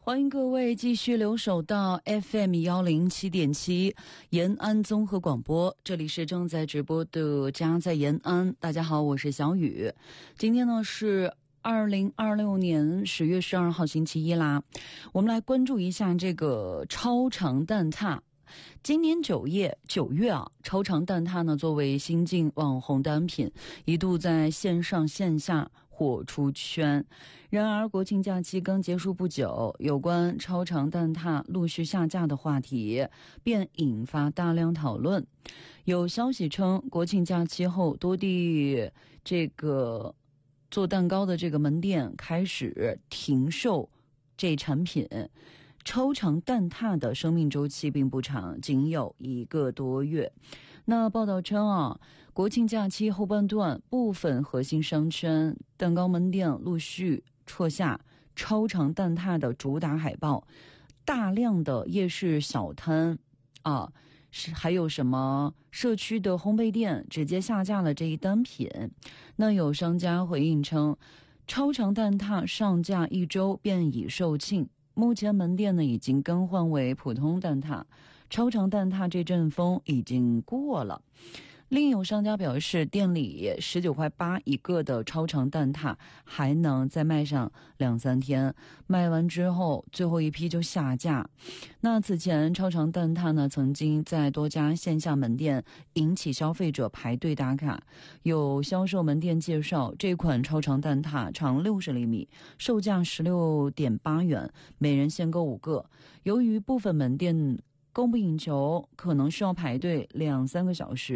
欢迎各位继续留守到 FM107.7 延安综合广播，这里是正在直播的家在延安。大家好，我是小雨。今天呢是2026年10月12号星期一啦，我们来关注一下这个超长蛋挞。今年9月啊，超长蛋挞呢作为新晋网红单品，一度在线上线下火出圈。然而国庆假期刚结束不久，有关超长蛋挞陆续下架的话题便引发大量讨论。有消息称，国庆假期后多地这个做蛋糕的这个门店开始停售这产品。超长蛋挞的生命周期并不长，仅有1个多月。那报道称啊，国庆假期后半段，部分核心商圈蛋糕门店陆续撤下超长蛋挞的主打海报，大量的夜市小摊啊，还有什么社区的烘焙店直接下架了这一单品。那有商家回应称，超长蛋挞上架1周便已售罄。目前门店呢已经更换为普通蛋挞，超长蛋挞这阵风已经过了。另有商家表示，店里19.8块一个的超长蛋挞还能再卖上2-3天，卖完之后最后一批就下架。那此前超长蛋挞呢曾经在多家线下门店引起消费者排队打卡。有销售门店介绍，这款超长蛋挞长60厘米，售价16.8元，每人限购5个。由于部分门店供不应求，可能需要排队2-3个小时。